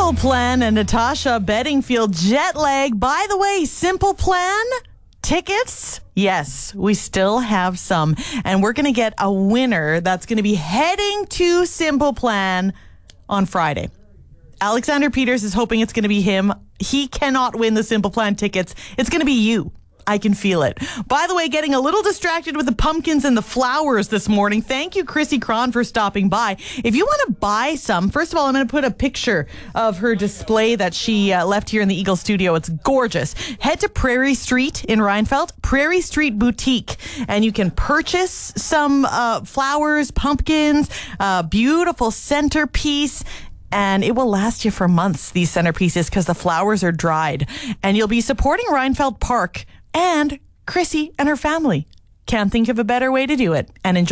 Simple Plan and Natasha Bedingfield, jet lag. By the way, Simple Plan tickets, yes, we still have some. And we're going to get a winner that's going to be heading to Simple Plan on Friday. Alexander Peters is hoping it's going to be him. He cannot win the Simple Plan tickets. It's going to be you. I can feel it. By the way, getting a little distracted with the pumpkins and the flowers this morning. Thank you, Chrissy Cron, for stopping by. If you want to buy some, first of all, I'm going to put a picture of her display that she left here in the Eagle studio. It's gorgeous. Head to Prairie Street in Rheinfeldt, Prairie Street Boutique, and you can purchase some flowers, pumpkins, beautiful centerpiece. And it will last you for months, these centerpieces, because the flowers are dried. And you'll be supporting Rheinfeldt Park and Chrissy and her family. Can't think of a better way to do it. And enjoy.